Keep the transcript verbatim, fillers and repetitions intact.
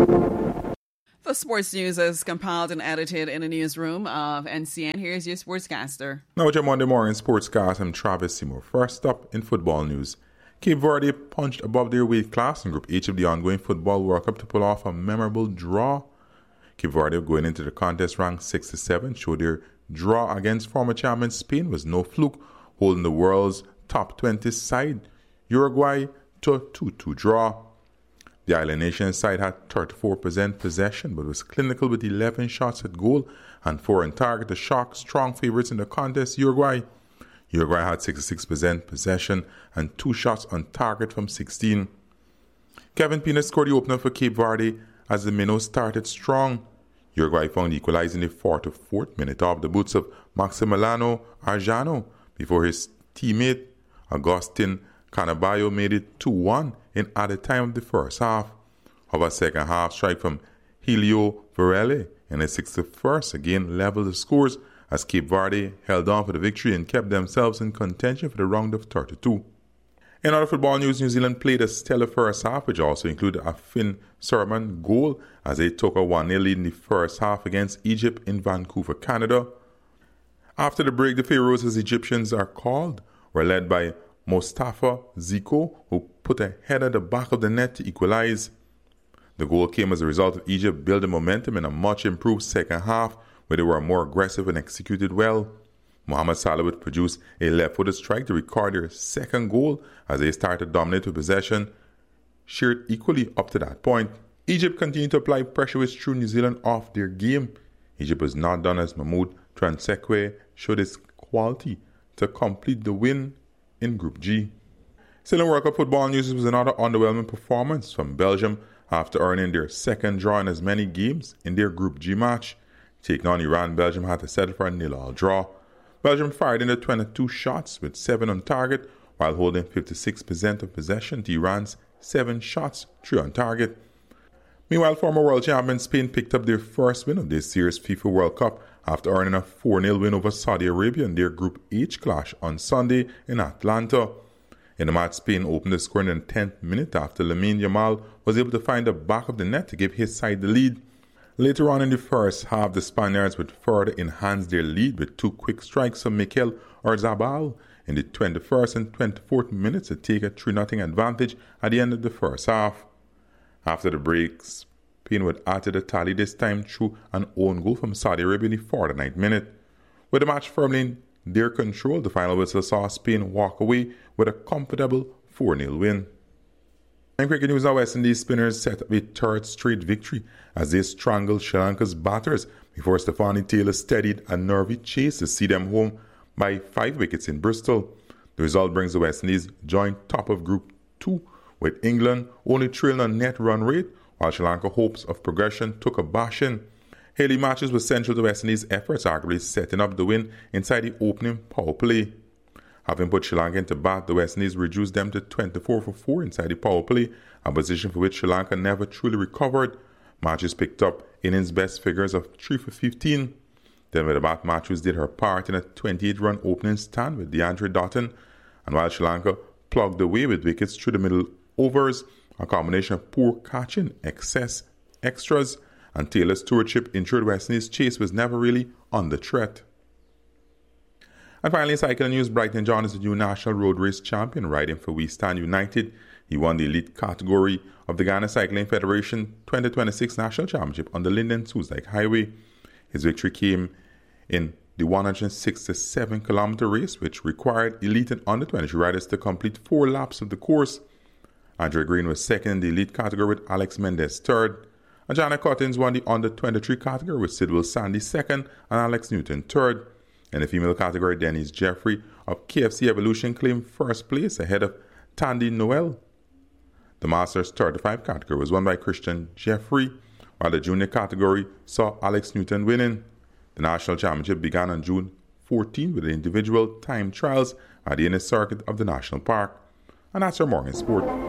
The sports news is compiled and edited in the newsroom of N C N. Here's your sportscaster. Now with your Monday morning sportscast, I'm Travis Seymour. First up in football news. Cape Verde punched above their weight class in Group H of the ongoing Football World Cup to pull off a memorable draw. Cape Verde, going into the contest ranked six to seven, showed their draw against former champion Spain was no fluke, holding the world's top twenty side, Uruguay, to a two two draw. The Island Nation side had thirty-four percent possession but was clinical with eleven shots at goal and four on target. The shock strong favourites in the contest, Uruguay. Uruguay had sixty-six percent possession and two shots on target from sixteen. Kevin Pina scored the opener for Cape Verde as the Minnows started strong. Uruguay found equalizing the forty-fourth minute off the boots of Maximiliano Arjano before his teammate Agustin Canaballo made it two one in at the time of the first half. However, second half strike from Helio Varela in the sixty-first again leveled the scores as Cape Verde held on for the victory and kept themselves in contention for the round of thirty-two. In other football news, New Zealand played a stellar first half, which also included a Finn Sermon goal as they took a one nil lead in the first half against Egypt in Vancouver, Canada. After the break, the Pharaohs, as Egyptians are called, were led by Mustafa Ziko, who put a header at the back of the net to equalize. The goal came as a result of Egypt building momentum in a much improved second half, where they were more aggressive and executed well. Mohamed Salah would produce a left-footed strike to record their second goal as they started to dominate with possession, shared equally up to that point. Egypt continued to apply pressure which threw New Zealand off their game. Egypt was not done as Mahmoud Transekwe showed his quality to complete the win in Group G. Still in World Cup football news, was another underwhelming performance from Belgium after earning their second draw in as many games in their Group G match. Taking on Iran, Belgium had to settle for a nil-all draw. Belgium fired in the twenty-two shots with seven on target while holding fifty-six percent of possession to Iran's seven shots, three on target. Meanwhile, former world champion Spain picked up their first win of this year's FIFA World Cup after earning a four nil win over Saudi Arabia in their Group H clash on Sunday in Atlanta. In the match, Spain opened the scoring in the tenth minute after Lamine Yamal was able to find the back of the net to give his side the lead. Later on in the first half, the Spaniards would further enhance their lead with two quick strikes from Mikel Oyarzabal in the twenty-first and twenty-fourth minutes to take a three nothing advantage at the end of the first half. After the breaks, Spain would add to the tally, this time through an own goal from Saudi Arabia in the forty-ninth minute. With the match firmly in their control, the final whistle saw Spain walk away with a comfortable four nil win. In cricket news, our West Indies spinners set up a third straight victory as they strangled Sri Lanka's batters before Stefanie Taylor steadied a nervy chase to see them home by five wickets in Bristol. The result brings the West Indies joint top of Group two, with England only trailing on net run rate, while Sri Lanka's hopes of progression took a bashing. Haley Matthews was central to West Indies' efforts, arguably setting up the win inside the opening power play. Having put Sri Lanka into bat, the West Indies reduced them to twenty-four for four inside the power play, a position for which Sri Lanka never truly recovered. Matthews picked up innings best figures of three for fifteen. Then with the bat, Matthews did her part in a twenty-eight run opening stand with DeAndre Dotton, and while Sri Lanka plugged away with wickets through the middle overs, a combination of poor catching, excess, extras, and Taylor's stewardship ensured West Indies' chase was never really under threat. And finally, in cycling news, Bryton John is the new national road race champion, riding for We Stand United. He won the elite category of the Ghana Cycling Federation twenty twenty-six National Championship on the Linden Suzdijk Highway. His victory came in the one hundred sixty-seven kilometer race, which required elite and under twenty-three riders to complete four laps of the course. Andre Green was second in the elite category with Alex Mendez third. And Janet Cottins won the under twenty-three category with Sidwell Sandy second and Alex Newton third. In the female category, Denise Jeffrey of K F C Evolution claimed first place ahead of Tandy Noel. The Masters thirty-five category was won by Christian Jeffrey, while the junior category saw Alex Newton winning. The national championship began on June fourteenth with the individual time trials at the inner circuit of the national park. And that's our morning sport.